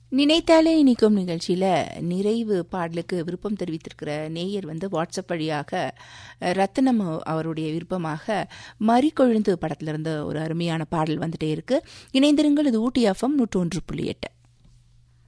நினைத்தாலே இனிக்கும் நிகழ்ச்சியில் நிறைவு பாடலுக்கு விருப்பம் தெரிவித்திருக்கிற நேயர் வாட்ஸ்அப் வழியாக ரத்னம் அவருடைய விருப்பமாக மறிக்கொழுந்து படத்திலிருந்து ஒரு அருமையான பாடல் வந்துட்டே இருக்கு. இணைந்திருங்கள். இது ஊட்டி எஃப்எம் 101.8.